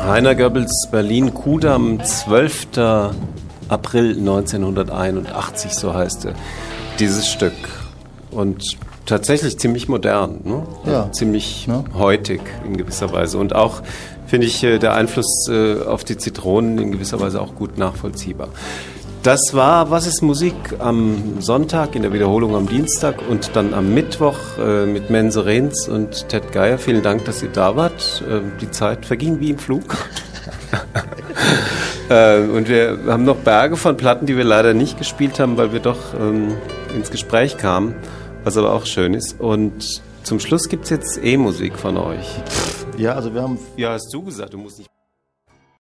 Rainer Goebbels, Berlin, Kudamm, 12. April 1981, so heißt dieses Stück. Und tatsächlich ziemlich modern, ne? Ja. Ziemlich heutig in gewisser Weise. Und auch, finde ich, der Einfluss auf die Zitronen in gewisser Weise auch gut nachvollziehbar. Das war Was ist Musik am Sonntag, in der Wiederholung am Dienstag und dann am Mittwoch mit Mense Rehns und Ted Geier. Vielen Dank, dass ihr da wart. Die Zeit verging wie im Flug. Und wir haben noch Berge von Platten, die wir leider nicht gespielt haben, weil wir doch ins Gespräch kamen, was aber auch schön ist. Und zum Schluss gibt es jetzt E-Musik von euch. Ja, also wir haben... Ja, hast du gesagt, du musst nicht...